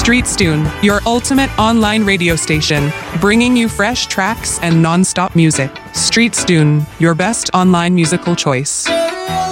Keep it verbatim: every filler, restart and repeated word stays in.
Streetstune, your ultimate online radio station, bringing you fresh tracks and non-stop music. Streetstune, your best online musical choice.